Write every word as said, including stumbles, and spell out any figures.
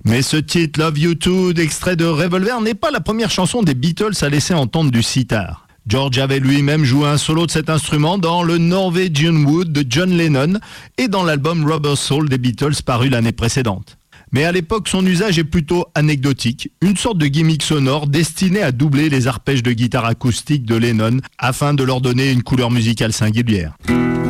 Mais ce titre Love You Too d'extrait de Revolver n'est pas la première chanson des Beatles à laisser entendre du sitar. George avait lui-même joué un solo de cet instrument dans le Norwegian Wood de John Lennon et dans l'album Rubber Soul des Beatles paru l'année précédente. Mais à l'époque, son usage est plutôt anecdotique, une sorte de gimmick sonore destiné à doubler les arpèges de guitare acoustique de Lennon afin de leur donner une couleur musicale singulière.